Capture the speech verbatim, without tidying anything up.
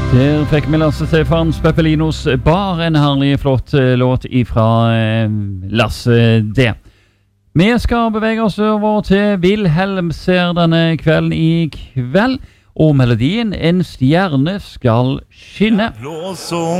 Der fikk vi Lasse Stefans Peppelinos Bar, en herlig flott låt ifra eh, Lasse D. Vi skal bevege oss over til Wilhelm ser denne kvelden i kveld, og melodien En stjerne skal skinne.